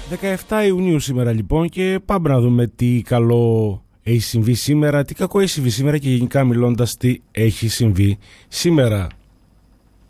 17 Ιουνίου σήμερα λοιπόν και πάμε να δούμε τι καλό έχει συμβεί σήμερα, τι κακό έχει συμβεί σήμερα και γενικά μιλώντας τι έχει συμβεί σήμερα.